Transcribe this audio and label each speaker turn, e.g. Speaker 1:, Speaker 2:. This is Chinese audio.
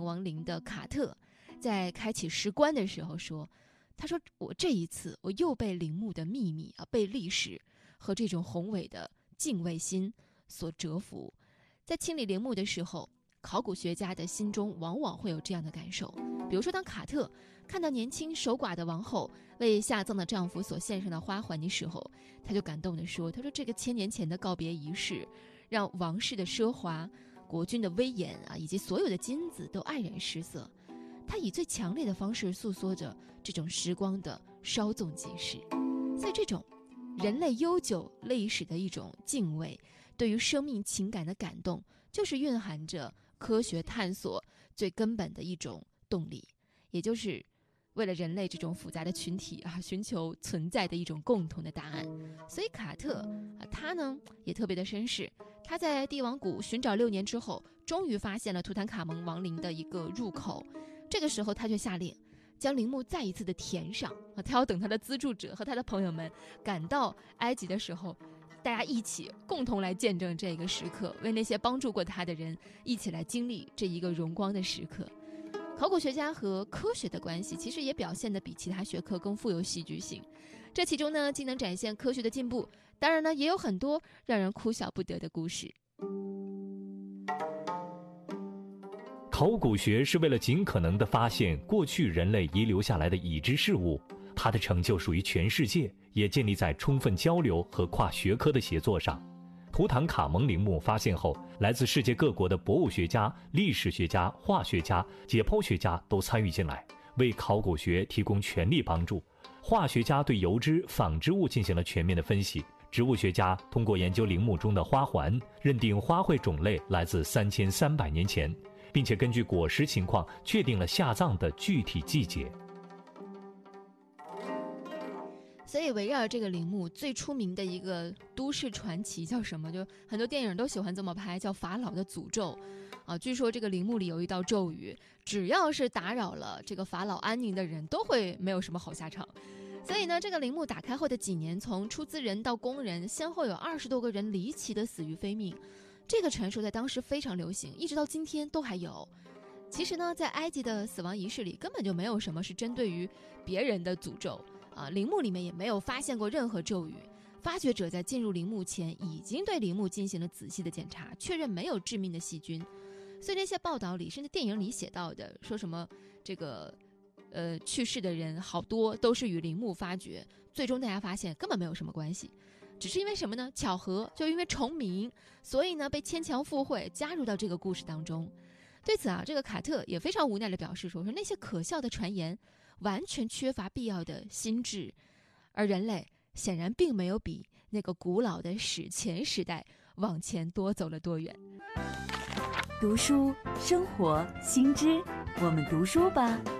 Speaker 1: 亡灵的卡特在开启石棺的时候说，他说我这一次我又被陵墓的秘密被历史和这种宏伟的敬畏心所折服。在清理陵墓的时候，考古学家的心中往往会有这样的感受，比如说当卡特看到年轻守寡的王后为下葬的丈夫所献上的花环的时候，他就感动地说，他说这个1000年前的告别仪式让王室的奢华、国君的威严以及所有的金子都黯然失色。他以最强烈的方式诉说着这种时光的稍纵即逝。所以这种人类悠久历史的一种敬畏，对于生命情感的感动，就是蕴含着科学探索最根本的一种动力，也就是为了人类这种复杂的群体寻求存在的一种共同的答案。所以卡特他呢也特别的绅士，他在帝王谷寻找6年之后，终于发现了图坦卡蒙亡灵的一个入口。这个时候他却下令将陵墓再一次的填上，他要等他的资助者和他的朋友们赶到埃及的时候，大家一起共同来见证这个时刻，为那些帮助过他的人一起来经历这一个荣光的时刻。考古学家和科学的关系其实也表现得比其他学科更富有戏剧性，这其中呢既能展现科学的进步，当然呢也有很多让人哭笑不得的故事。
Speaker 2: 考古学是为了尽可能地发现过去人类遗留下来的已知事物，它的成就属于全世界，也建立在充分交流和跨学科的协作上。图坦卡蒙陵墓发现后，来自世界各国的博物学家、历史学家、化学家、解剖学家都参与进来，为考古学提供全力帮助。化学家对油脂、纺织物进行了全面的分析，植物学家通过研究陵墓中的花环，认定花卉种类来自3300年前，并且根据果实情况确定了下葬的具体季节。
Speaker 1: 所以围绕这个陵墓最出名的一个都市传奇叫什么，就很多电影都喜欢这么拍，叫法老的诅咒据说这个陵墓里有一道咒语，只要是打扰了这个法老安宁的人都会没有什么好下场。所以呢，这个陵墓打开后的几年，从出资人到工人，先后有20多个人离奇的死于非命。这个传说在当时非常流行，一直到今天都还有。其实呢，在埃及的死亡仪式里根本就没有什么是针对于别人的诅咒陵墓里面也没有发现过任何咒语。发掘者在进入陵墓前已经对陵墓进行了仔细的检查，确认没有致命的细菌。所以那些报道里甚至电影里写到的说什么这个去世的人好多都是与陵墓发掘，最终大家发现根本没有什么关系，只是因为什么呢？巧合，就因为重名，所以呢被牵强附会加入到这个故事当中。对此这个卡特也非常无奈地表示说那些可笑的传言完全缺乏必要的心智，而人类显然并没有比那个古老的史前时代往前多走了多远。
Speaker 3: 读书生活新知，我们读书吧。